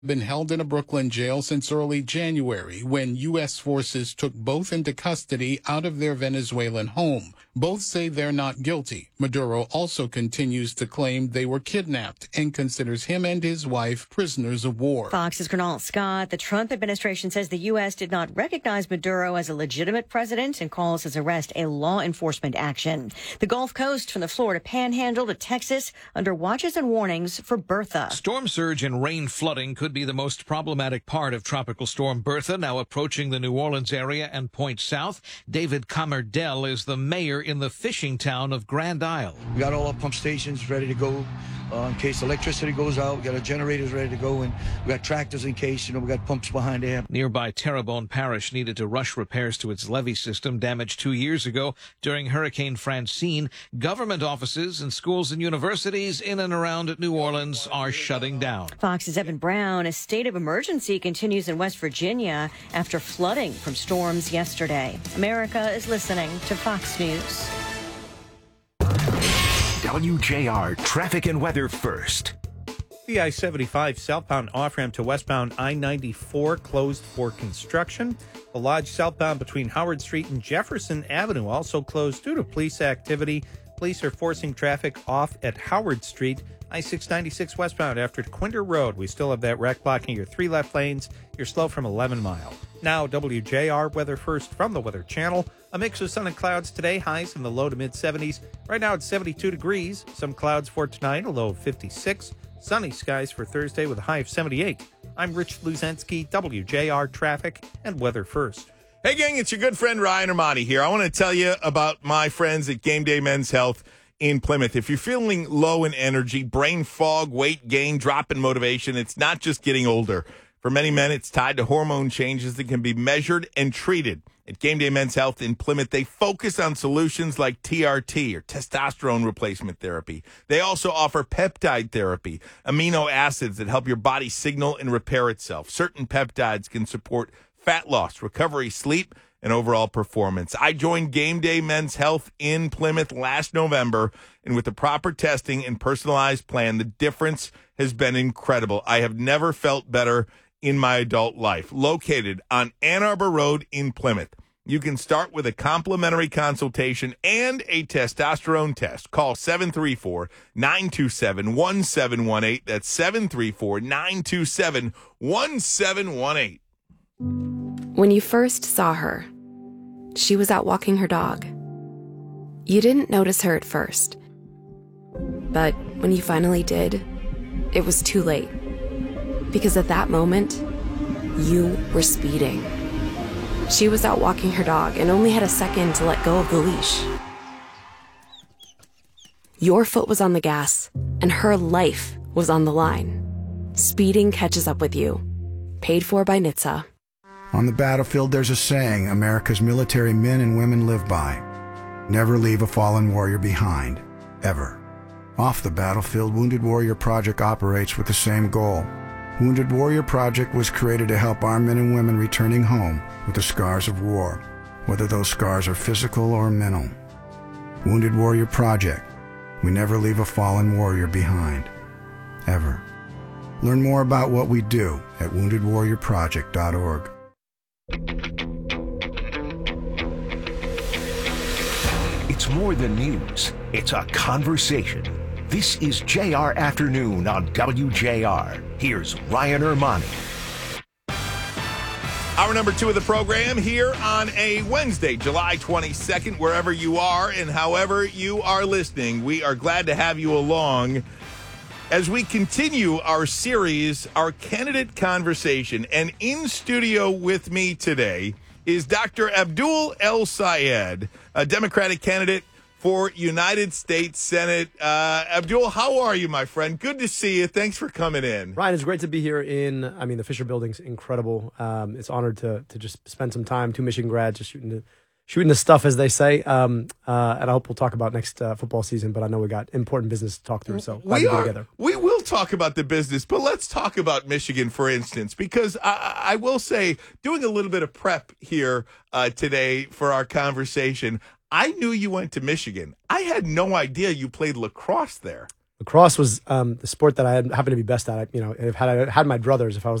Been held in a Brooklyn jail since early January when U.S. forces took both into custody out of their Venezuelan home. Both say they're not guilty. Maduro also continues to claim they were kidnapped and considers him and his wife prisoners of war. Fox's Colonel Scott. The Trump administration says the U.S. did not recognize Maduro as a legitimate president and calls his arrest a law enforcement action. The Gulf Coast from the Florida Panhandle to Texas under watches and warnings for Bertha. Storm surge and rain flooding could be the most problematic part of Tropical Storm Bertha, now approaching the New Orleans area and points south. David Comerdell is the mayor in the fishing town of Grand Isle. We got all our pump stations ready to go in case electricity goes out. We got our generators ready to go, and we got tractors in case, we got pumps behind there. Nearby Terrebonne Parish needed to rush repairs to its levee system damaged 2 years ago during Hurricane Francine. Government offices and schools and universities in and around New Orleans are shutting down. Fox's Evan Brown. A state of emergency continues in West Virginia after flooding from storms yesterday. America is listening to Fox News. WJR Traffic and Weather first. The I-75 southbound off-ramp to westbound I-94 closed for construction. The Lodge southbound between Howard Street and Jefferson Avenue also closed due to police activity. Police are forcing traffic off at Howard Street. I-696 westbound after Quinder Road. We still have that wreck blocking your 3 left lanes. You're slow from 11 Mile. Now, WJR weather first from the Weather Channel. A mix of sun and clouds today, highs in the low to mid-70s. Right now it's 72 degrees. Some clouds for tonight, a low of 56. Sunny skies for Thursday with a high of 78. I'm Rich Luzensky, WJR Traffic and Weather First. Hey, gang, it's your good friend Ryan Armani here. I want to tell you about my friends at Game Day Men's Health in Plymouth. If you're feeling low in energy, brain fog, weight gain, drop in motivation, it's not just getting older. For many men, it's tied to hormone changes that can be measured and treated. At Game Day Men's Health in Plymouth, they focus on solutions like TRT, or testosterone replacement therapy. They also offer peptide therapy, amino acids that help your body signal and repair itself. Certain peptides can support fat loss, recovery, sleep, and overall performance. I joined Game Day Men's Health in Plymouth last November, and with the proper testing and personalized plan, the difference has been incredible. I have never felt better in my adult life. Located on Ann Arbor Road in Plymouth. You can start with a complimentary consultation and a testosterone test. Call 734-927-1718. That's 734-927-1718. When you first saw her, she was out walking her dog. You didn't notice her at first. But when you finally did, it was too late. Because at that moment, you were speeding. She was out walking her dog and only had a second to let go of the leash. Your foot was on the gas, and her life was on the line. Speeding catches up with you. Paid for by NHTSA. On the battlefield, there's a saying America's military men and women live by. Never leave a fallen warrior behind, ever. Off the battlefield, Wounded Warrior Project operates with the same goal. Wounded Warrior Project was created to help our men and women returning home with the scars of war, whether those scars are physical or mental. Wounded Warrior Project. We never leave a fallen warrior behind, ever. Learn more about what we do at woundedwarriorproject.org. It's more than news. It's a conversation. This is JR Afternoon on WJR. Here's Ryan Armani. Hour number 2 of the program here on a Wednesday, July 22nd, wherever you are and however you are listening. We are glad to have you along as we continue our series, our candidate conversation. And in studio with me today is Dr. Abdul El-Sayed, a Democratic candidate for United States Senate. Abdul, how are you, my friend? Good to see you. Thanks for coming in. Ryan, it's great to be here the Fisher Building's incredible. It's honored to just spend some time, 2 Michigan grads, just shooting the stuff, as they say. And I hope we'll talk about next football season, but I know we got important business to talk through, so glad to be together. We will talk about the business, but let's talk about Michigan, for instance, because I will say, doing a little bit of prep here today for our conversation, I knew you went to Michigan. I had no idea you played lacrosse there. lacrosse was the sport that I happened to be best at. If I had my druthers, if I was